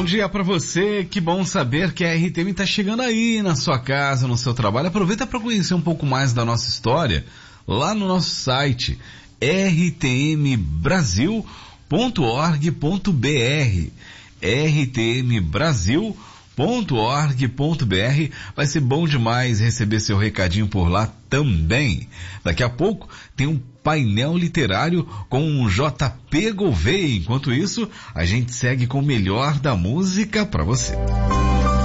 Bom dia para você, que bom saber que a RTM está chegando aí na sua casa, no seu trabalho. Aproveita para conhecer um pouco mais da nossa história lá no nosso site rtmbrasil.org.br rtmbrasil.org.br. Vai ser bom demais receber seu recadinho por lá também. Daqui a pouco tem um painel literário com um JP Gouveia. Enquanto isso, a gente segue com o melhor da música para você.